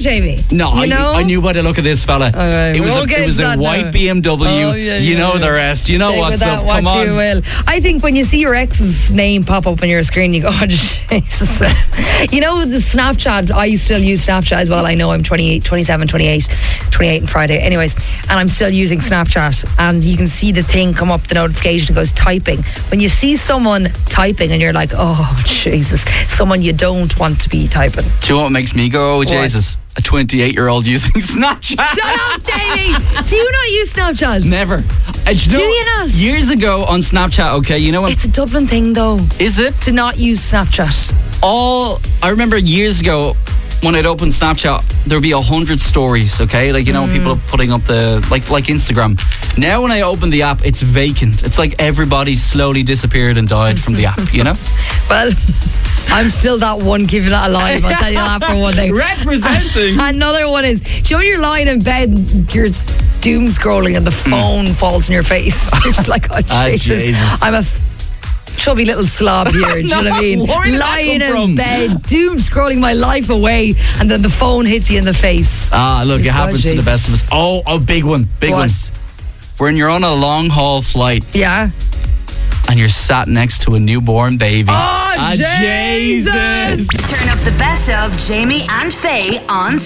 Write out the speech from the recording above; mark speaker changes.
Speaker 1: Jamie.
Speaker 2: No, I knew by the look of this fella.
Speaker 1: Okay,
Speaker 2: it was a white BMW. You know the rest. You know
Speaker 1: Take
Speaker 2: what's
Speaker 1: with that
Speaker 2: up.
Speaker 1: what
Speaker 2: Come on.
Speaker 1: you will. I think when you see your ex's name pop up on your screen, you go, oh, Jesus. You know, the Snapchat, I still use Snapchat as well. I know I'm 28 on Friday. Anyways, and I'm still using Snapchat, and you can see the thing come up, the notification goes typing. When you see someone typing and you're like, oh, Jesus, someone you don't want to be typing.
Speaker 2: Do you know what makes me go, oh, Jesus? A 28-year-old using Snapchat.
Speaker 1: Shut up, Jamie. Do you not use Snapchat?
Speaker 2: Never.
Speaker 1: Do you not?
Speaker 2: Years ago on Snapchat, okay, you know what?
Speaker 1: It's a Dublin thing, though.
Speaker 2: Is it?
Speaker 1: To not use Snapchat.
Speaker 2: I remember years ago when I'd open Snapchat, there'd be 100 stories, okay? Like, you know, people putting up the, like Instagram. Now when I open the app, it's vacant. It's like everybody slowly disappeared and died from the app, you know?
Speaker 1: Well, I'm still that one keeping that alive. I'll tell you that for one thing.
Speaker 2: Representing.
Speaker 1: Another one is, do you know when you're lying in bed, you're doom scrolling and the phone falls in your face? You're just like, oh, Jesus. I'm a chubby little slob here. Do you know what I mean? Lying in bed, doom scrolling my life away, and then the phone hits you in the face.
Speaker 2: Look, it happens to the best of us. Oh, a big one. Big one. When you're on a long haul flight.
Speaker 1: Yeah.
Speaker 2: And you're sat next to a newborn baby.
Speaker 1: Oh, Jesus!
Speaker 2: Jesus!
Speaker 3: Turn up the best of Jamie and Faye on